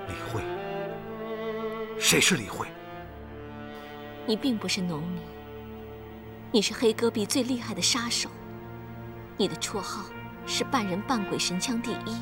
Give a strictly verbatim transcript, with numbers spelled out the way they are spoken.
李慧，谁是李慧？ 你并不是农民，你是黑戈壁最厉害的杀手。你的绰号是半人半鬼神枪第一。